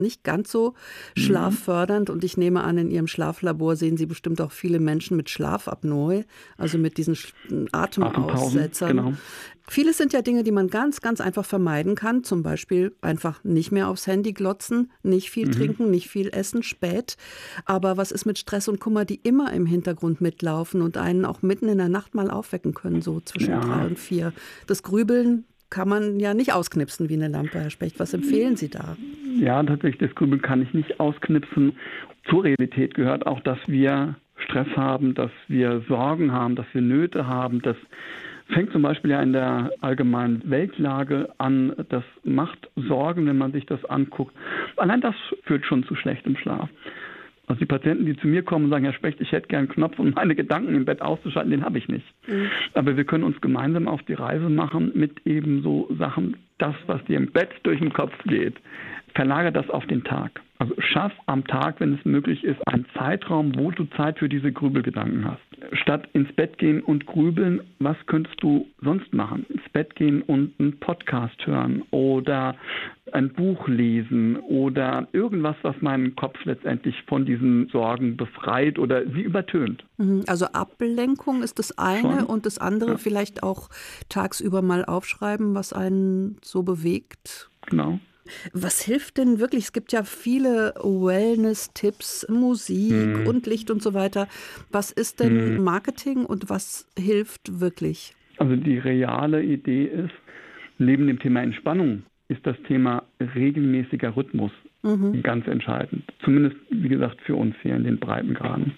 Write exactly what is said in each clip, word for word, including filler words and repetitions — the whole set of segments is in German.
nicht ganz so schlaffördernd. Und ich nehme an, in Ihrem Schlaflabor sehen Sie bestimmt auch viele Menschen mit Schlafapnoe, also mit diesen Atemaussetzern. Genau. Vieles sind ja Dinge, die man ganz, ganz einfach vermeiden kann. Zum Beispiel einfach nicht mehr aufs Handy glotzen, nicht viel Mhm. trinken, nicht viel essen, spät. Aber was ist mit Stress und Kummer, die immer im Hintergrund mitlaufen und einen auch mitten in der Nacht mal aufwecken können, so zwischen Ja. drei und vier? Das Grübeln kann man ja nicht ausknipsen wie eine Lampe, Herr Specht. Was empfehlen Sie da? Ja, tatsächlich, das Grübeln kann ich nicht ausknipsen. Zur Realität gehört auch, dass wir Stress haben, dass wir Sorgen haben, dass wir Nöte haben. Das fängt zum Beispiel ja in der allgemeinen Weltlage an. Das macht Sorgen, wenn man sich das anguckt. Allein das führt schon zu schlechtem Schlaf. Also die Patienten, die zu mir kommen und sagen, Herr Specht, ich hätte gern einen Knopf, um meine Gedanken im Bett auszuschalten, den habe ich nicht. Mhm. Aber wir können uns gemeinsam auf die Reise machen mit eben so Sachen, das, was dir im Bett durch den Kopf geht, verlagere das auf den Tag. Also schaff am Tag, wenn es möglich ist, einen Zeitraum, wo du Zeit für diese Grübelgedanken hast. Statt ins Bett gehen und grübeln, was könntest du sonst machen? Ins Bett gehen und einen Podcast hören oder ein Buch lesen oder irgendwas, was meinen Kopf letztendlich von diesen Sorgen befreit oder sie übertönt. Also Ablenkung ist das eine Schon. Und das andere Ja. vielleicht auch tagsüber mal aufschreiben, was einen so bewegt. Genau. Was hilft denn wirklich? Es gibt ja viele Wellness-Tipps, Musik Hm. und Licht und so weiter. Was ist denn Hm. Marketing und was hilft wirklich? Also die reale Idee ist, neben dem Thema Entspannung ist das Thema regelmäßiger Rhythmus mhm. ganz entscheidend. Zumindest, wie gesagt, für uns hier in den Breitengraden.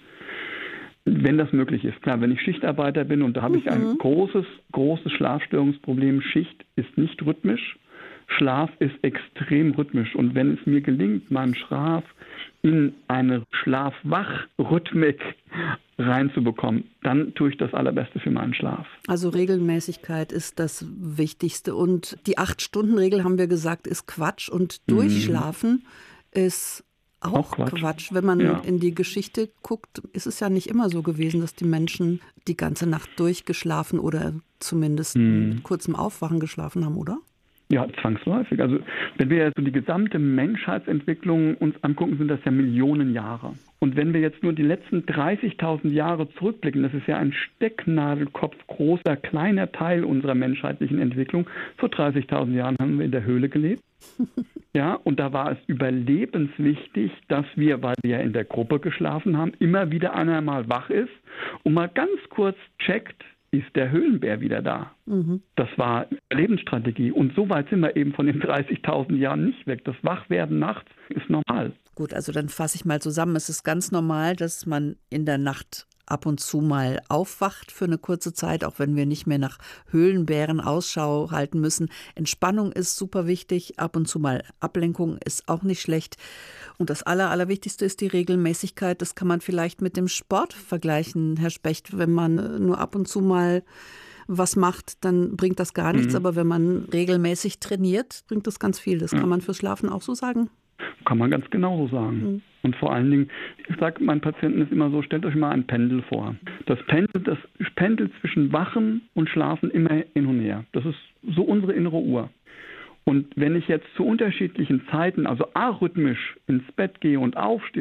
Wenn das möglich ist. Klar, wenn ich Schichtarbeiter bin und da habe mhm. ich ein großes, großes Schlafstörungsproblem. Schicht ist nicht rhythmisch. Schlaf ist extrem rhythmisch. Und wenn es mir gelingt, meinen Schlaf in eine Schlaf-Wach-Rhythmik reinzubekommen, dann tue ich das Allerbeste für meinen Schlaf. Also Regelmäßigkeit ist das Wichtigste. Und die Acht-Stunden-Regel, haben wir gesagt, ist Quatsch. Und Durchschlafen mhm. ist auch, auch Quatsch. Quatsch. Wenn man ja. in die Geschichte guckt, ist es ja nicht immer so gewesen, dass die Menschen die ganze Nacht durchgeschlafen oder zumindest mhm. mit kurzem Aufwachen geschlafen haben, oder? Ja, zwangsläufig. Also wenn wir jetzt so die gesamte Menschheitsentwicklung uns angucken, sind das ja Millionen Jahre. Und wenn wir jetzt nur die letzten dreißigtausend Jahre zurückblicken, das ist ja ein Stecknadelkopf großer, kleiner Teil unserer menschheitlichen Entwicklung. Vor dreißigtausend Jahren haben wir in der Höhle gelebt. Ja, und da war es überlebenswichtig, dass wir, weil wir ja in der Gruppe geschlafen haben, immer wieder einer mal wach ist und mal ganz kurz checkt, ist der Höhlenbär wieder da. Mhm. Das war Lebensstrategie. Und so weit sind wir eben von den dreißigtausend Jahren nicht weg. Das Wachwerden nachts ist normal. Gut, also dann fasse ich mal zusammen. Es ist ganz normal, dass man in der Nacht ab und zu mal aufwacht für eine kurze Zeit, auch wenn wir nicht mehr nach Höhlenbären Ausschau halten müssen. Entspannung ist super wichtig, ab und zu mal Ablenkung ist auch nicht schlecht. Und das Aller, Allerwichtigste ist die Regelmäßigkeit. Das kann man vielleicht mit dem Sport vergleichen, Herr Specht. Wenn man nur ab und zu mal was macht, dann bringt das gar nichts. Mhm. Aber wenn man regelmäßig trainiert, bringt das ganz viel. Das ja. kann man fürs Schlafen auch so sagen. Kann man ganz genauso sagen. Mhm. Und vor allen Dingen, ich sage meinen Patienten ist immer so, stellt euch mal ein Pendel vor. Das Pendel, das pendelt zwischen Wachen und Schlafen immer hin und her. Das ist so unsere innere Uhr. Und wenn ich jetzt zu unterschiedlichen Zeiten, also arrhythmisch ins Bett gehe und aufstehe